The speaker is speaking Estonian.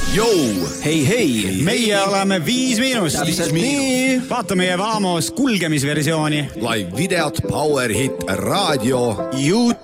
Hei, meie oleme 5 Miinust. Nii. Vaata meie Vaamos kulgemisversiooni. Live videot, Power Hit, raadio,